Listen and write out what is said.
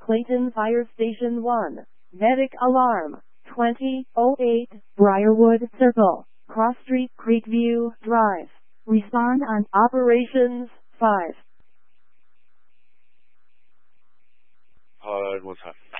Clayton Fire Station 1. Medic alarm. 2008 Briarwood Circle, Cross Street, Creekview Drive. Respond on Operations 5. What's up?